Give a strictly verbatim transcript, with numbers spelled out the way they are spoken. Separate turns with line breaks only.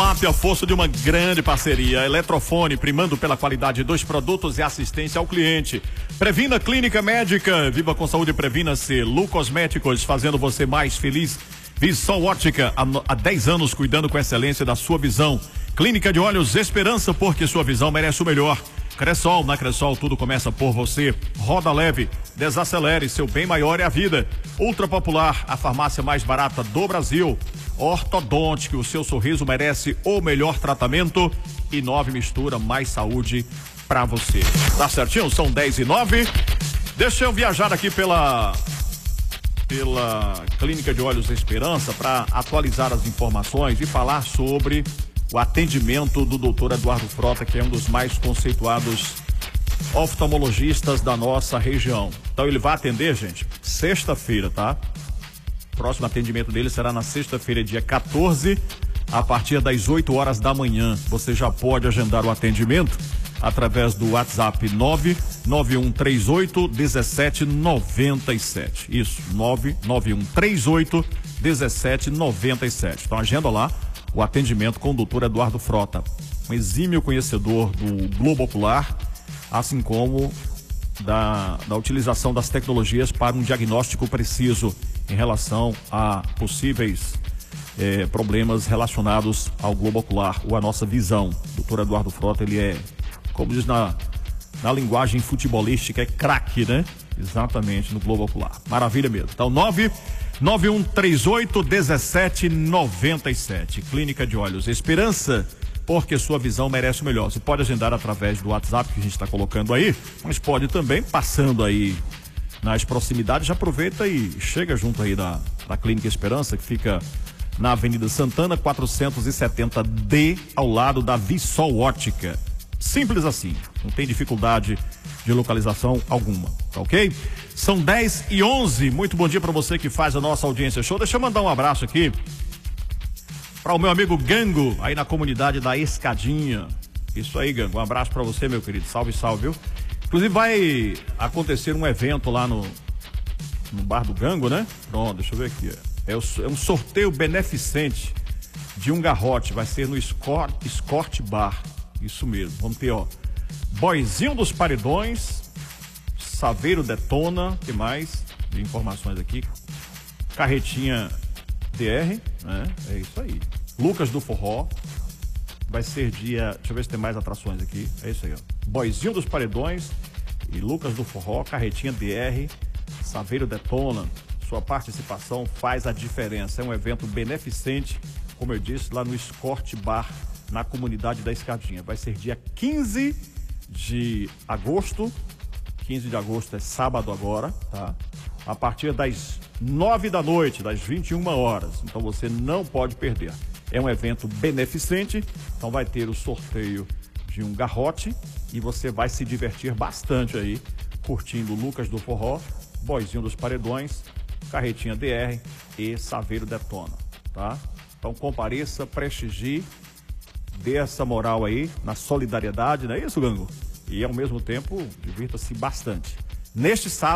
Mate a força de uma grande parceria. Eletrofone, primando pela qualidade dos produtos e assistência ao cliente. Previna Clínica Médica, viva com saúde, previna-se. Lu Cosméticos, fazendo você mais feliz. Visão Ótica, há dez anos cuidando com excelência da sua visão. Clínica de Olhos Esperança, porque sua visão merece o melhor. Cressol, na Cressol tudo começa por você. Roda Leve, desacelere, seu bem maior é a vida. Ultra Popular, a farmácia mais barata do Brasil. Ortodôntico, o seu sorriso merece o melhor tratamento. E nove Mistura, mais saúde pra você. Tá certinho? São dez e nove. Deixa eu viajar aqui pela pela Clínica de Olhos Esperança para atualizar as informações e falar sobre o atendimento do doutor Eduardo Frota, que é um dos mais conceituados oftalmologistas da nossa região. Então ele vai atender, gente, sexta-feira, tá? O próximo atendimento dele será na sexta-feira, dia quatorze, a partir das oito horas da manhã. Você já pode agendar o atendimento através do WhatsApp nove nove um três oito um sete nove sete. Isso, nove nove um três oito um sete nove sete. Então agenda lá o atendimento com o doutor Eduardo Frota, um exímio conhecedor do globo ocular, assim como da, da utilização das tecnologias para um diagnóstico preciso em relação a possíveis eh, problemas relacionados ao globo ocular ou à nossa visão. O doutor Eduardo Frota, ele é, como diz na, na linguagem futebolística, é craque, né? Exatamente, no globo ocular. Maravilha mesmo. Então, nove nove um três oito um sete nove sete. Clínica de Olhos Esperança, porque sua visão merece o melhor. Você pode agendar através do WhatsApp que a gente está colocando aí, mas pode também, passando aí nas proximidades, já aproveita e chega junto aí da, da Clínica Esperança, que fica na Avenida Santana, quatrocentos e setenta D, ao lado da Visol Ótica. Simples assim, não tem dificuldade de localização alguma, tá ok? São dez e onze, muito bom dia para você que faz a nossa audiência show. Deixa eu mandar um abraço aqui para o meu amigo Gango, aí na comunidade da Escadinha. Isso aí, Gango, um abraço para você, meu querido, salve, salve, viu? Inclusive vai acontecer um evento lá no, no bar do Gango, né? Pronto, deixa eu ver aqui, é, o, é um sorteio beneficente de um garrote, vai ser no Escort, Escort Bar. Isso mesmo, vamos ter, ó, Boizinho dos Paredões, Saveiro Detona, que mais de informações aqui, Carretinha D R, né? É isso aí. Lucas do Forró, vai ser dia, deixa eu ver se tem mais atrações aqui, é isso aí, ó. Boizinho dos Paredões e Lucas do Forró, Carretinha D R, Saveiro Detona. Sua participação faz a diferença, é um evento beneficente, como eu disse, lá no Escort Bar, na comunidade da Escadinha. Vai ser dia quinze de agosto. quinze de agosto é sábado agora, tá? A partir das nove da noite, das vinte e uma horas. Então você não pode perder. É um evento beneficente, então vai ter o sorteio de um garrote e você vai se divertir bastante aí, curtindo Lucas do Forró, Boizinho dos Paredões, Carretinha D R e Saveiro Detona, tá? Então compareça, prestigie, dê essa moral aí na solidariedade, não é isso, Gango? E ao mesmo tempo, divirta-se bastante. Neste sábado,